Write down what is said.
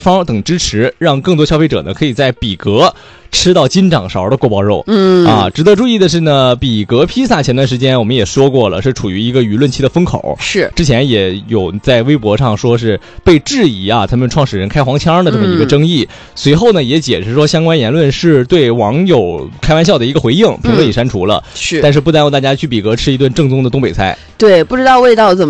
方等支持，让更多消费者呢可以在比格吃到金掌勺的锅包肉。值得注意的是呢，比格披萨前段时间我们也说过了，是处于一个舆论期的风口。 是之前也有在微博上说是被质疑啊，他们创始人开黄腔的这么一个争议。随后呢也解释说相关言论是对网友开玩笑的一个回应，评论已删除了。 是， 但是不耽误大家去比格吃一顿正宗的东北菜。 对，不知道味道怎么